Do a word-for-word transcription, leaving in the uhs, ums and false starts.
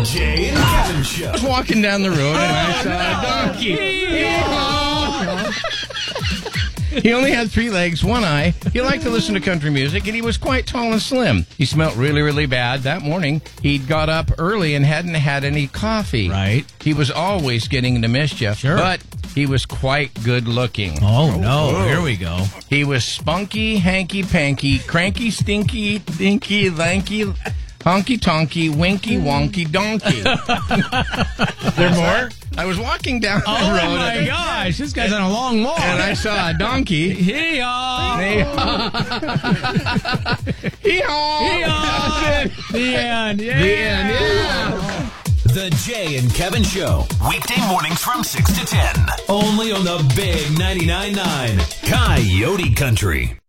Jay and Kevin Show. I was walking down the road and I saw a donkey. He only had three legs, one eye. He liked to listen to country music, and he was quite tall and slim. He smelled really, really bad. That morning, he'd got up early and hadn't had any coffee. Right. He was always getting into mischief, Sure. but he was quite good looking. Oh, no. Oh. Here we go. He was spunky, hanky-panky, cranky, stinky, dinky, lanky, honky-tonky, winky, wonky, donkey. There more? I was walking down the Oh, road. my and, gosh. This guy's on a long walk. and I saw a donkey. Hee-haw. Hee-haw. Hee-haw. The end. Yeah. The end, yeah. The Jay and Kevin Show. Weekday mornings from six to ten. Only on the Big ninety-nine point nine Coyote Country.